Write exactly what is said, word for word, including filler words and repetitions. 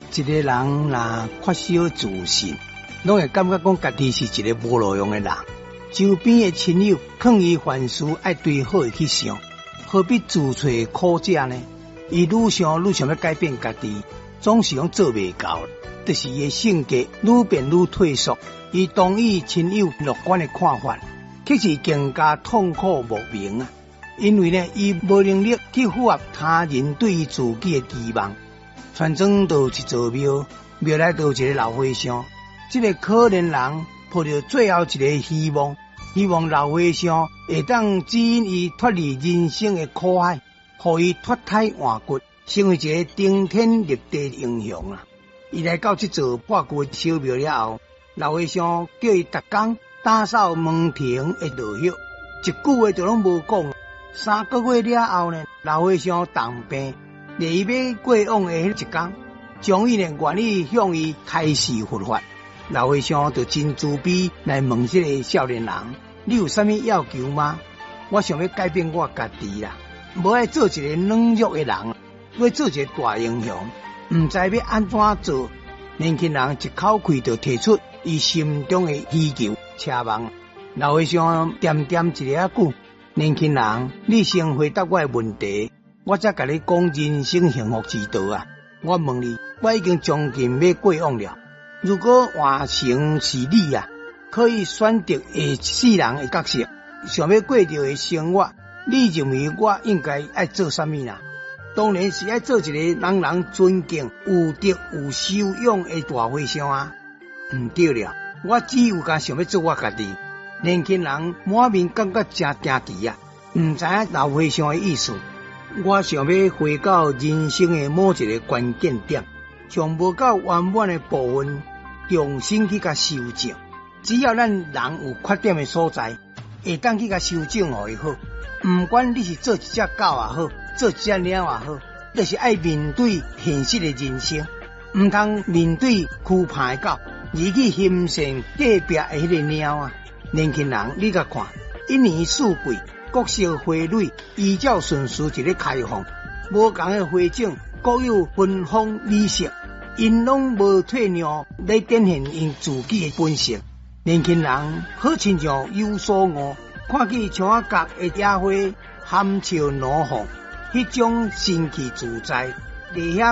一个人若缺少自信，拢会感觉讲家己是一个无路用的人。周边的亲友劝伊凡事爱对好的去想，何必自找苦吃呢？伊愈想愈想要改变家己，总是讲做袂到，就是伊的性格愈变愈退缩。伊同意亲友乐观的看法，却是更加痛苦莫名啊！因为呢，伊无能力去符合他人对伊自己的期望。传庄到一座庙，庙内到一个老和尚，这个可怜人抱着最后一个希望，希望老和尚会当指引伊脱离人生的苦海，予伊脱胎换骨，成为一个顶天立地的英雄啊！伊来到这座破旧的小庙了后，老和尚叫伊逐工打扫门庭的落叶，一句话就拢无讲。三个月了后呢，老和尚重病，立伊要过往的迄一天，终于呢愿意向伊开示佛法。老和尚就真慈悲来问这个少年人：你有啥物要求吗？我想要改变我家己啦，无爱做一个软弱的人，要做一个大英雄，唔知要安怎做。年轻人一口气就提出伊心中的需求、奢望。老和尚点点一个句。年轻人，你先回答我的问题，我才甲你讲人生幸福之道啊！我问你，我已经将近要过往了。如果换成是你啊，可以选择下世人的角色，想要过着的生活，你认为我应该爱做啥物啦？当然是爱做一个人人尊敬、有德有修养的大和尚啊！唔对了，我只有甲想要做我家己。年轻人满面感觉真惊奇啊，唔知影老和尚的意思。我想要回到人生的某一个关键点，从无到圆满的部分，重新去甲修正。只要咱人有缺点的所在，会当去甲修正互伊好。唔管你是做一只狗也好，做一只鸟也好，就是爱面对现实的人生，唔通面对खु怕的狗，而去欣赏隔壁的迄个鸟啊！年轻人，你甲看，一年四季，各色花蕊依照顺序一个开放，无同的花种各有芬芳美色，因拢无退让来展现因自己的本性。年轻人好亲像有所悟，看见墙角的野花含笑怒放，迄种神气自在，伫遐